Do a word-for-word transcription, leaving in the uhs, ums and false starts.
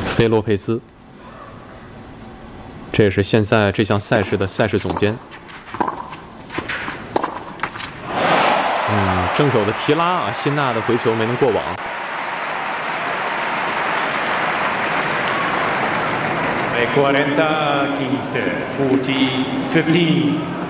菲洛佩斯，这也是现在这项赛事的赛事总监。嗯，正手的提拉啊，辛纳的回球没能过网。 quaranta quince, forty fifteen.